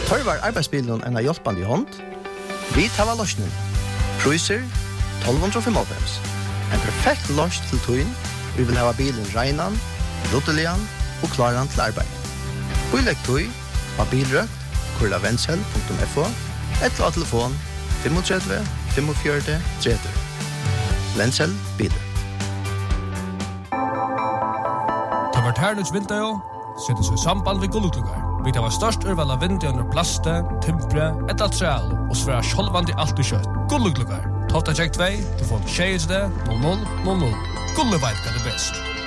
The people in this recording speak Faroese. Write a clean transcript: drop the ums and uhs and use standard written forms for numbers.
Tørvar arbeidsbilen en hjelpande hånd. Vi tar løsningen. Priser 1295. En perfekt løs til tøyen. Vi vil ha bilen regnan, ruttelian og klaran til arbeid. Bilegg tøy av bilrøkt, kurlavendsel.fo, eller av telefon 35 45 30. Vendsel biler. Det var Ternus Vinterjo, setter seg samband ved Gulluglugar. Vi tar størst urval av vinter under plaste, timpre, et altreal, og svære sjolvand i alt og kjøtt. Gulluglugar. Tofta check 2, telefon 6 00 00. Gulleveit kan det best.